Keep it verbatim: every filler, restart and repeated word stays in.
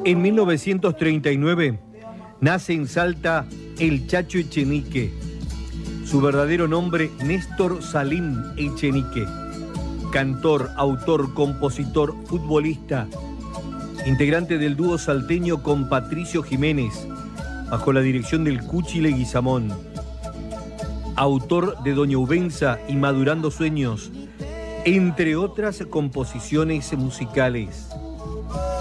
En mil novecientos treinta y nueve nace en Salta el Chacho Echenique. Su verdadero nombre, Néstor Salim Echenique. Cantor, autor, compositor, futbolista. Integrante del dúo salteño con Patricio Jiménez, bajo la dirección del Cuchi Leguizamón. Autor de Doña Ubenza y Madurando Sueños, entre otras composiciones musicales.